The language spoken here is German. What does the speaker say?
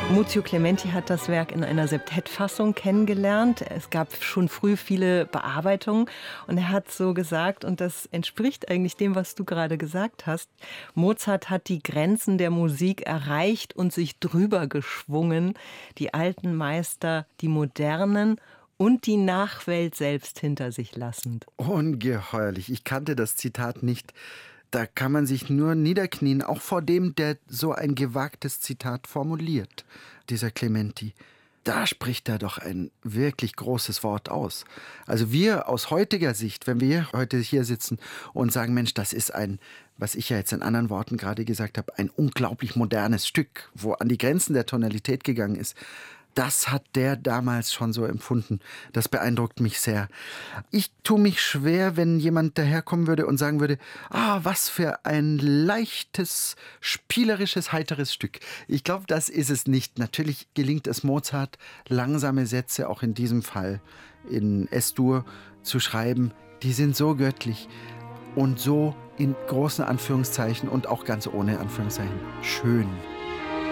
Muzio Clementi hat das Werk in einer Septettfassung kennengelernt. Es gab schon früh viele Bearbeitungen und er hat so gesagt, und das entspricht eigentlich dem, was du gerade gesagt hast, Mozart hat die Grenzen der Musik erreicht und sich drüber geschwungen, die alten Meister, die modernen und die Nachwelt selbst hinter sich lassend. Ungeheuerlich. Ich kannte das Zitat nicht. Da kann man sich nur niederknien, auch vor dem, der so ein gewagtes Zitat formuliert, dieser Clementi. Da spricht er doch ein wirklich großes Wort aus. Also wir aus heutiger Sicht, wenn wir heute hier sitzen und sagen, Mensch, das ist ein, was ich ja jetzt in anderen Worten gerade gesagt habe, ein unglaublich modernes Stück, wo an die Grenzen der Tonalität gegangen ist. Das hat der damals schon so empfunden. Das beeindruckt mich sehr. Ich tue mich schwer, wenn jemand daherkommen würde und sagen würde, was für ein leichtes, spielerisches, heiteres Stück. Ich glaube, das ist es nicht. Natürlich gelingt es Mozart, langsame Sätze, auch in diesem Fall in S-Dur, zu schreiben. Die sind so göttlich und so in großen Anführungszeichen und auch ganz ohne Anführungszeichen schön.